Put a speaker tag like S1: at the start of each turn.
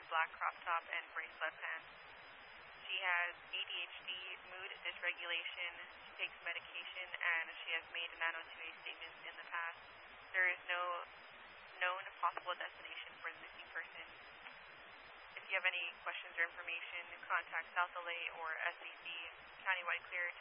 S1: black crop top and gray sweatpants. She has ADHD, mood dysregulation, she takes medication, and she has made nano-2A statements in the past. There is no known possible destination for the missing person. If you have any questions or information, contact South LA or SCC Countywide Clear